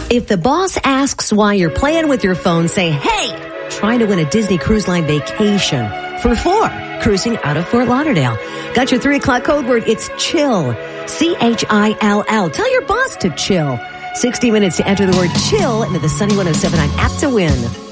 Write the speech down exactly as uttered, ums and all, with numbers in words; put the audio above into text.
If the boss asks why you're playing with your phone, say, hey, trying to win a Disney Cruise Line vacation for four, cruising out of Fort Lauderdale. Got your three o'clock code word. It's chill. C H I L L. Tell your boss to chill. sixty minutes to enter the word chill into the Sunny one oh seven nine app to win.